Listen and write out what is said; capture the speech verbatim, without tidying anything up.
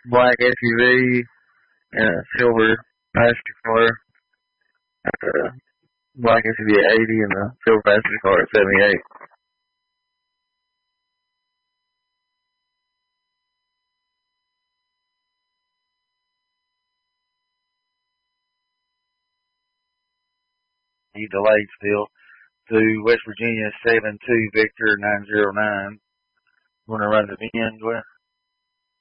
black S U V, and a silver passenger car. Uh, black S U V at eighty and a silver passenger car at seventy-eight. You delayed still to West Virginia seven two Victor nine zero nine. Want to run the V I N, Glenn?